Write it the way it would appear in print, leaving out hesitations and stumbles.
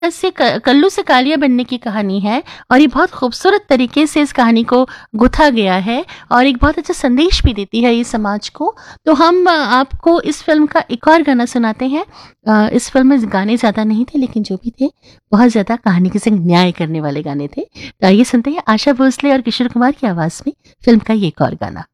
से कल्लू से कालिया बनने की कहानी है और ये बहुत खूबसूरत तरीके से इस कहानी को गुथा गया है और एक बहुत अच्छा संदेश भी देती है ये समाज को। तो हम आपको इस फ़िल्म का एक और गाना सुनाते हैं। इस फ़िल्म में गाने ज़्यादा नहीं थे लेकिन जो भी थे बहुत ज़्यादा कहानी के संग न्याय करने वाले गाने थे। तो आइए सुनते हैं आशा भोसले और किशोर कुमार की आवाज़ में फ़िल्म का ये एक और गाना।